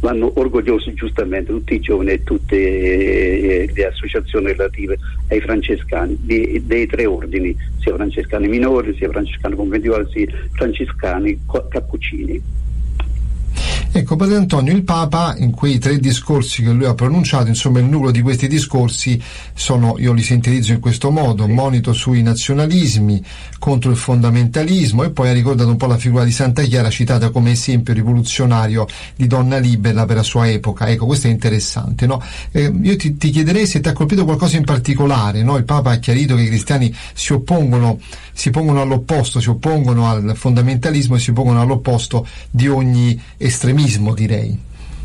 vanno orgogliosi giustamente tutti i giovani e tutte le associazioni relative ai francescani dei tre ordini, sia francescani minori, sia francescani conventuali, sia francescani cappuccini. Ecco, Padre Antonio, il Papa in quei 3 discorsi che lui ha pronunciato, insomma il nucleo di questi discorsi sono, io li sintetizzo in questo modo: monito sui nazionalismi, contro il fondamentalismo, e poi ha ricordato un po' la figura di Santa Chiara, citata come esempio rivoluzionario di donna libera per la sua epoca. Ecco, questo è interessante, no? Io ti chiederei se ti ha colpito qualcosa in particolare, no? Il Papa ha chiarito che i cristiani si pongono all'opposto, si oppongono al fondamentalismo e si pongono all'opposto di ogni estremismo, direi.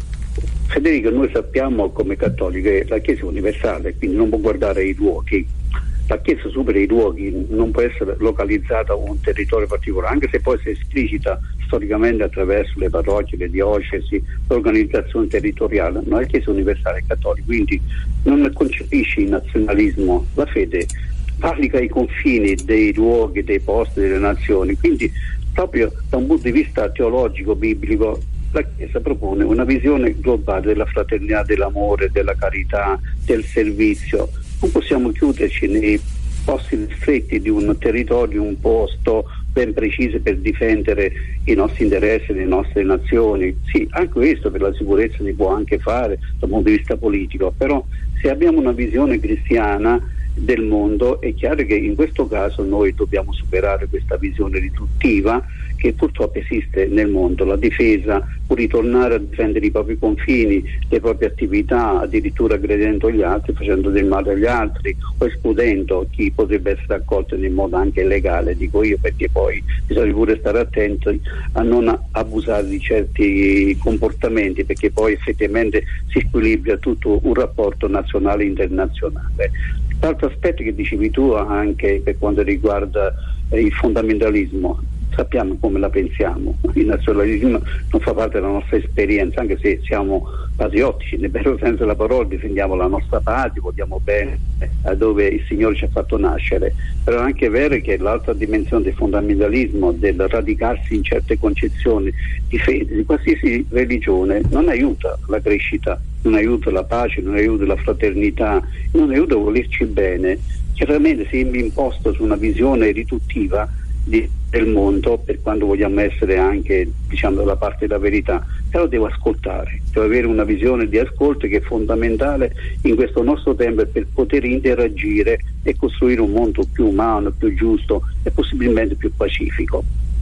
Federico, noi sappiamo come cattolici che la Chiesa è universale, quindi non può guardare i luoghi. La Chiesa supera i luoghi, non può essere localizzata a un territorio particolare, anche se poi si esplicita storicamente attraverso le parrocchie, le diocesi, l'organizzazione territoriale. Ma la Chiesa è universale, è cattolica, quindi non concepisce il nazionalismo. La fede valica i confini dei luoghi, dei posti, delle nazioni, quindi proprio da un punto di vista teologico, biblico, la Chiesa propone una visione globale della fraternità, dell'amore, della carità, del servizio. Non possiamo chiuderci nei posti stretti di un territorio, un posto ben preciso per difendere i nostri interessi, le nostre nazioni. Sì, anche questo per la sicurezza si può anche fare dal punto di vista politico, però se abbiamo una visione cristiana del mondo è chiaro che in questo caso noi dobbiamo superare questa visione riduttiva che purtroppo esiste nel mondo. La difesa può ritornare a difendere i propri confini, le proprie attività, addirittura aggredendo gli altri, facendo del male agli altri o escludendo chi potrebbe essere accolto in modo anche illegale, dico io, perché poi bisogna pure stare attenti a non abusare di certi comportamenti, perché poi effettivamente si squilibra tutto un rapporto nazionale e internazionale. L'altro aspetto che dicevi tu anche per quanto riguarda il fondamentalismo, sappiamo come la pensiamo. Il nazionalismo non fa parte della nostra esperienza, anche se siamo patriottici, nel vero senso della parola, difendiamo la nostra patria, vogliamo bene a dove il Signore ci ha fatto nascere, però è anche vero che l'altra dimensione del fondamentalismo, del radicarsi in certe concezioni di fede, di qualsiasi religione, non aiuta la crescita, non aiuta la pace, non aiuta la fraternità, non aiuta a volerci bene. Chiaramente se imposto su una visione riduttiva del mondo, per quando vogliamo essere anche, diciamo, dalla parte della verità, però devo ascoltare, devo avere una visione di ascolto che è fondamentale in questo nostro tempo per poter interagire e costruire un mondo più umano, più giusto e possibilmente più pacifico.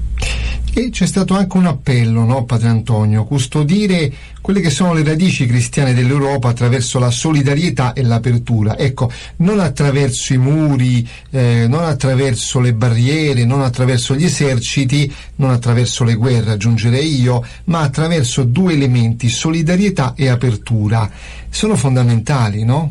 E c'è stato anche un appello, no, Padre Antonio, custodire quelle che sono le radici cristiane dell'Europa attraverso la solidarietà e l'apertura. Ecco, non attraverso i muri, non attraverso le barriere, non attraverso gli eserciti, non attraverso le guerre, aggiungerei io, ma attraverso 2 elementi, solidarietà e apertura. Sono fondamentali, no?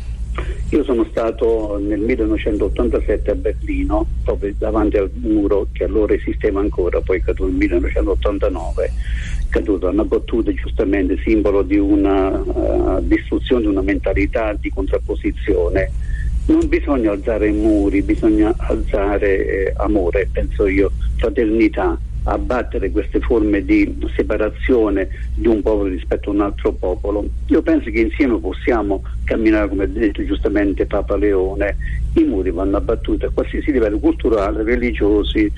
Io sono stato nel 1987 a Berlino, proprio davanti al muro che allora esisteva ancora, poi è caduto nel 1989, caduto, hanno battuto giustamente simbolo di una distruzione di una mentalità di contrapposizione. Non bisogna alzare muri, bisogna alzare amore, penso io, fraternità, abbattere queste forme di separazione di un popolo rispetto a un altro popolo. Io penso che insieme possiamo camminare, come ha detto giustamente Papa Leone. I muri vanno abbattuti a qualsiasi livello culturale, religiosi,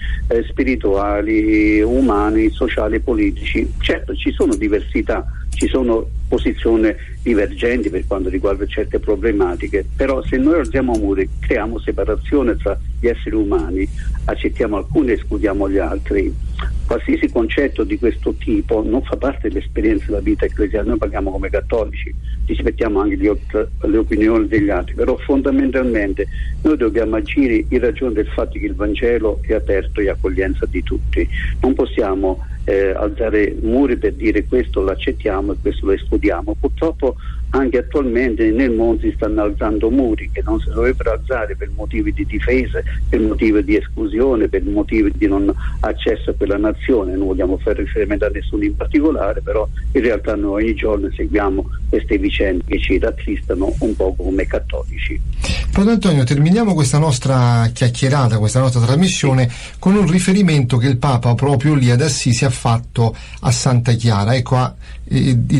spirituali, umani, sociali, politici. Certo, ci sono diversità, ci sono posizioni divergenti per quanto riguarda certe problematiche, però se noi alziamo muri, creiamo separazione tra gli esseri umani, accettiamo alcuni e escludiamo gli altri. Qualsiasi concetto di questo tipo non fa parte dell'esperienza della vita ecclesiale. Noi parliamo come cattolici, rispettiamo anche le opinioni degli altri, però fondamentalmente noi dobbiamo agire in ragione del fatto che il Vangelo è aperto e accoglienza di tutti. Non possiamo alzare muri per dire questo lo accettiamo e questo lo escludiamo. Purtroppo anche attualmente nel mondo si stanno alzando muri che non si dovrebbero alzare per motivi di difesa, per motivi di esclusione, per motivi di non accesso a quella nazione. Non vogliamo fare riferimento a nessuno in particolare, però in realtà noi ogni giorno seguiamo queste vicende che ci rattristano un po' come cattolici. Padre Antonio, terminiamo questa nostra chiacchierata, questa nostra trasmissione con un riferimento che il Papa proprio lì ad Assisi ha fatto a Santa Chiara. Ecco,